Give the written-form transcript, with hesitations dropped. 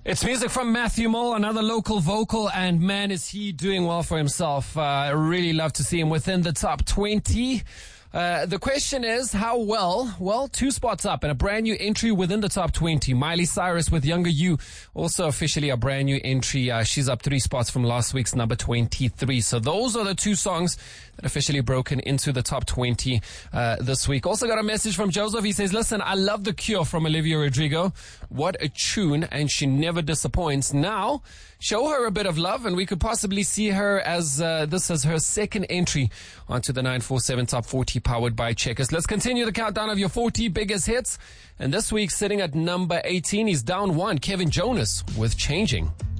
It's music from Matthew Mole, another local vocal, and man, is he doing well for himself. I really love to see him within the top 20. The question is, how well? Well, 2 spots up and a brand new entry within the top 20. Miley Cyrus with Younger You, also officially a brand new entry. She's up 3 spots from last week's number 23. So those are the 2 songs that officially broken into the top 20 this week. Also got a message from Joseph. He says, listen, I love The Cure from Olivia Rodrigo. What a tune, and she never disappoints. Now, show her a bit of love, and we could possibly see her as this as her second entry onto the 947 Top 40 powered by Checkers. Let's continue the countdown of your 40 biggest hits. And this week, sitting at number 18, he's down 1, Kevin Jonas with Changing.